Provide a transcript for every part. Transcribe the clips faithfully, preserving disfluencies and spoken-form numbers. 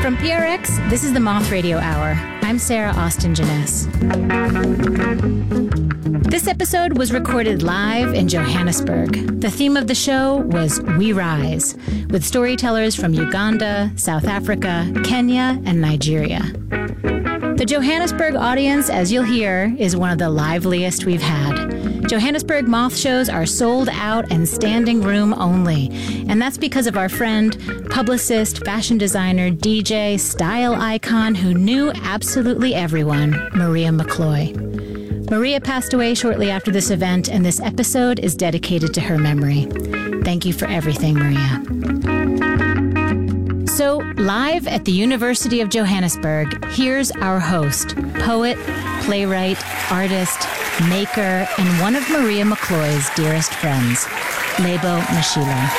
From P R X, this is the Moth Radio Hour. I'm Sarah Austin Jeunesse. This episode was recorded live in Johannesburg. The theme of the show was We Rise, with storytellers from Uganda, South Africa, Kenya, and Nigeria. The Johannesburg audience, as you'll hear, is one of the liveliest we've had. Johannesburg Moth shows are sold out and standing room only. And that's because of our friend, publicist, fashion designer, D J, style icon who knew absolutely everyone, Maria McCloy. Maria passed away shortly after this event, and this episode is dedicated to her memory. Thank you for everything, Maria. So, live at the University of Johannesburg, here's our host, poet, playwright, artist, maker, and one of Maria McCloy's dearest friends, Lebo Mashila.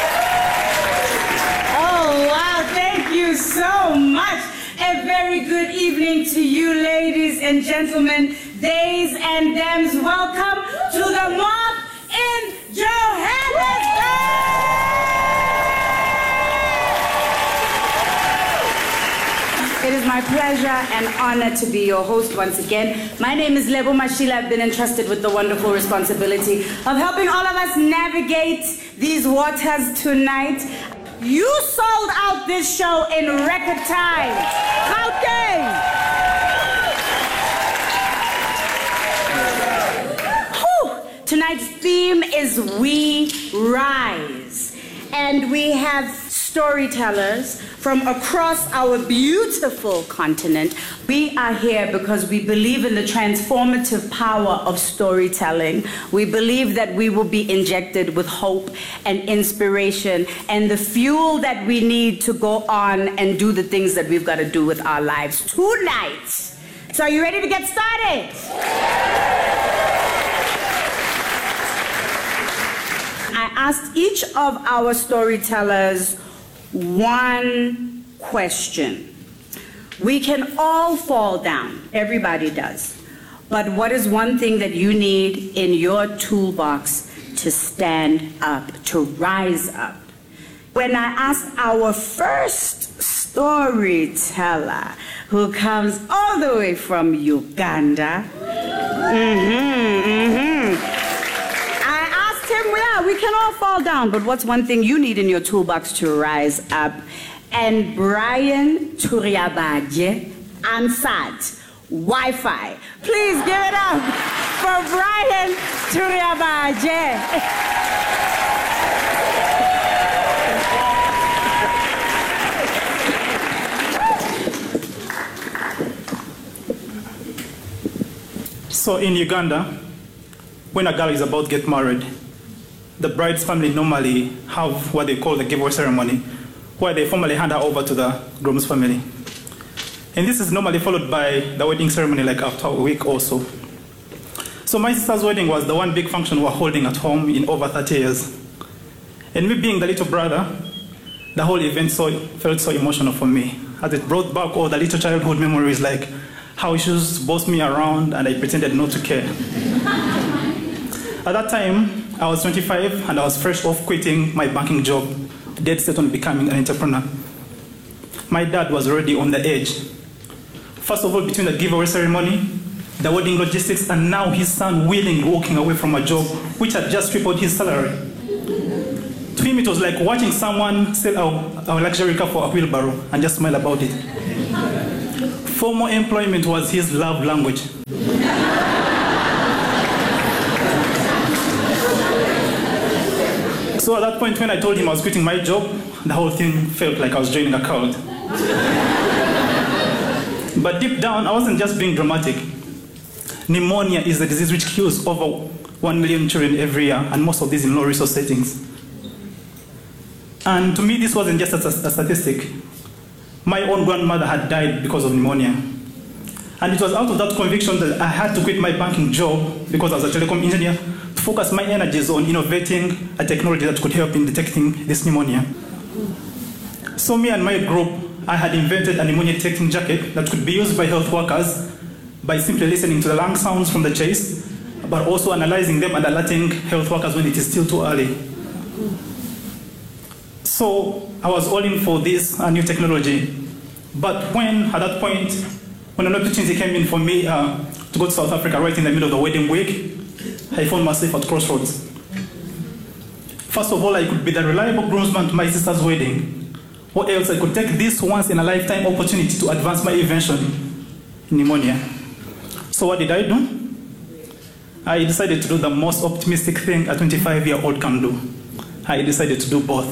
Oh, wow, thank you so much. A very good evening to you, ladies and gentlemen, days and dems. Welcome to the Moth in Johannesburg! It is my pleasure and honor to be your host once again. My name is Lebo Mashila. I've been entrusted with the wonderful responsibility of helping all of us navigate these waters tonight. You sold out this show in record time. Gauteng! Whew. Tonight's theme is We Rise. And we have storytellers from across our beautiful continent. We are here because we believe in the transformative power of storytelling. We believe that we will be injected with hope and inspiration and the fuel that we need to go on and do the things that we've got to do with our lives tonight. So are you ready to get started? I asked each of our storytellers one question. We can all fall down. Everybody does. But what is one thing that you need in your toolbox to stand up, to rise up? When I asked our first storyteller, who comes all the way from Uganda, mm-hmm, mm-hmm. Yeah, we can all fall down, but what's one thing you need in your toolbox to rise up? And Brian Turiabaje answered, Wi-Fi. Please give it up for Brian Turiabaje. So in Uganda, when a girl is about to get married, the bride's family normally have what they call the giveaway ceremony, where they formally hand her over to the groom's family. And this is normally followed by the wedding ceremony, like after a week or so. So my sister's wedding was the one big function we're holding at home in over thirty years. And me being the little brother, the whole event so, felt so emotional for me, as it brought back all the little childhood memories, like how she used to boss me around and I pretended not to care. At that time, I was twenty-five and I was fresh off quitting my banking job, dead set on becoming an entrepreneur. My dad was already on the edge. First of all, between the giveaway ceremony, the wedding logistics, and now his son willing walking away from a job which had just tripled his salary. To him, it was like watching someone sell a, a luxury car for a wheelbarrow and just smile about it. Formal employment was his love language. So at that point, when I told him I was quitting my job, the whole thing felt like I was joining a cult. But deep down, I wasn't just being dramatic. Pneumonia is a disease which kills over one million children every year, and most of these in low-resource settings. And to me, this wasn't just a, a statistic. My own grandmother had died because of pneumonia. And it was out of that conviction that I had to quit my banking job, because I was a telecom engineer, to focus my energies on innovating a technology that could help in detecting this pneumonia. So me and my group, I had invented a pneumonia detecting jacket that could be used by health workers by simply listening to the lung sounds from the chest, but also analyzing them and alerting health workers when it is still too early. So I was all in for this uh, new technology. But when, at that point, when an opportunity came in for me uh, to go to South Africa right in the middle of the wedding week, I found myself at crossroads. First of all, I could be the reliable groomsman to my sister's wedding, or else I could take this once-in-a-lifetime opportunity to advance my invention, pneumonia. So what did I do? I decided to do the most optimistic thing a twenty-five-year-old can do. I decided to do both.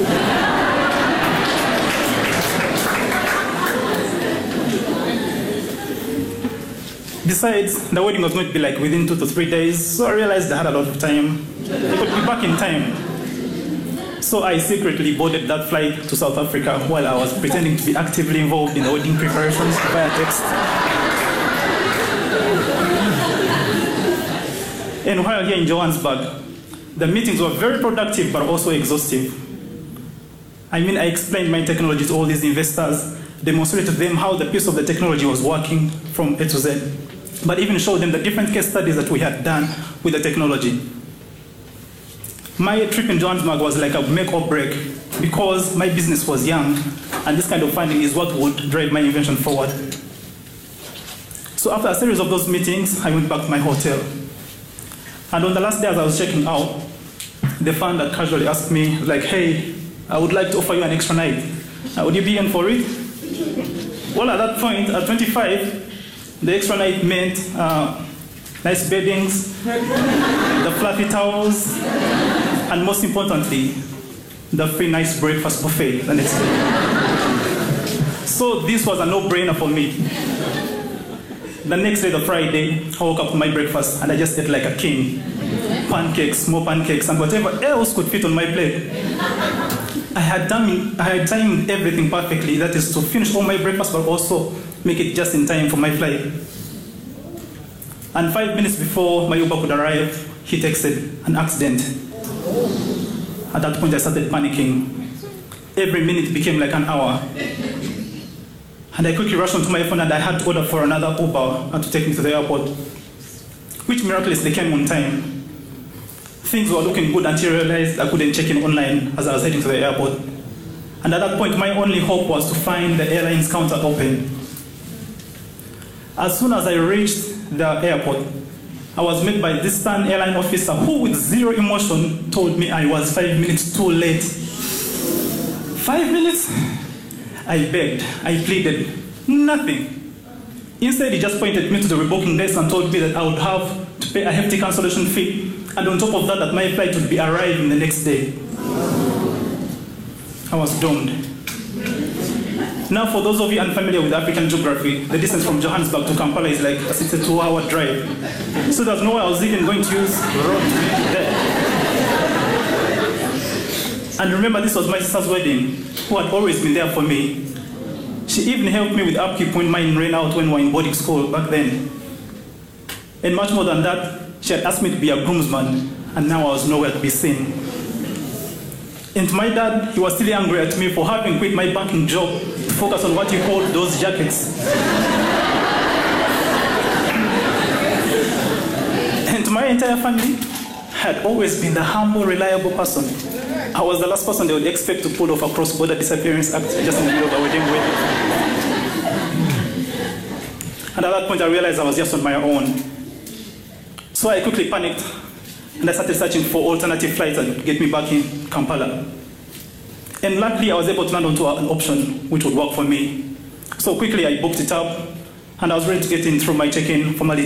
Besides, the wedding was going to be like within two to three days, so I realized I had a lot of time. I could be back in time. So I secretly boarded that flight to South Africa while I was pretending to be actively involved in the wedding preparations via text. And while here in Johannesburg, the meetings were very productive but also exhaustive. I mean, I explained my technology to all these investors, demonstrated to them how the piece of the technology was working from A to Z, but even showed them the different case studies that we had done with the technology. My trip in Johannesburg was like a make or break because my business was young, and this kind of funding is what would drive my invention forward. So after a series of those meetings, I went back to my hotel. And on the last day as I was checking out, the funder casually asked me, like, hey, I would like to offer you an extra night. Uh, would you be in for it? Well, at that point, at twenty-five, the extra night meant uh, nice beddings, the fluffy towels, and most importantly, the free nice breakfast buffet the next day. So this was a no-brainer for me. The next day, the Friday, I woke up to my breakfast and I just ate like a king. Pancakes, more pancakes, and whatever else could fit on my plate. I had done, I had timed everything perfectly, that is to finish all my breakfast but also make it just in time for my flight. And five minutes before my Uber could arrive, he texted, an accident. At that point I started panicking. Every minute became like an hour. And I quickly rushed onto my phone and I had to order for another Uber and to take me to the airport, which miraculously came on time. Things were looking good until I realized I couldn't check in online as I was heading to the airport. And at that point, my only hope was to find the airline's counter open. As soon as I reached the airport, I was met by this stern airline officer who, with zero emotion, told me I was five minutes too late. Five minutes? I begged, I pleaded, nothing. Instead, he just pointed me to the rebooking desk and told me that I would have to pay a hefty cancellation fee, and on top of that, that my flight would be arriving the next day. I was doomed. Now, for those of you unfamiliar with African geography, the distance from Johannesburg to Kampala is like a sixty-two hour drive. So there's no way I was even going to use the road to get there. And remember, this was my sister's wedding, who had always been there for me. She even helped me with upkeep when mine ran out when we were in boarding school back then. And much more than that, she had asked me to be a groomsman, and now I was nowhere to be seen. And my dad, he was still angry at me for having quit my banking job to focus on what he called those jackets. And my entire family had always been the humble, reliable person. I was the last person they would expect to pull off a cross-border disappearance act just in the middle of the wedding wedding. And at that point, I realized I was just on my own. So I quickly panicked, and I started searching for alternative flights that would get me back in Kampala. And luckily, I was able to land onto an option which would work for me. So quickly, I booked it up, and I was ready to get in through my check-in formality.